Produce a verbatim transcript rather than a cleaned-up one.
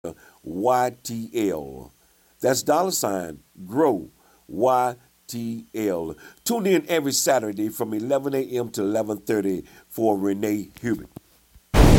Y T L. That's dollar sign grow Y T L. Tune in every Saturday from eleven a m to eleven thirty for Renee Hubert.